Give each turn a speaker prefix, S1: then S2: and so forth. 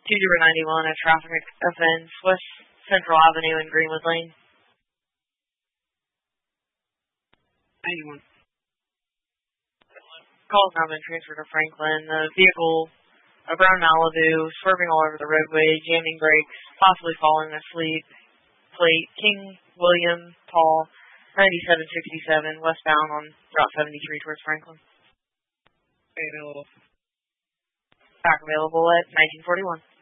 S1: 2091, a traffic offense, West Central Avenue and Greenwood Lane.
S2: 91.
S1: Call has now been transferred to Franklin. The vehicle, a brown Malibu, swerving all over the roadway, jamming brakes, possibly falling asleep. Plate, King William Paul, 9767, westbound on Route 73 towards Franklin.
S2: Available.
S1: Back available at 1941.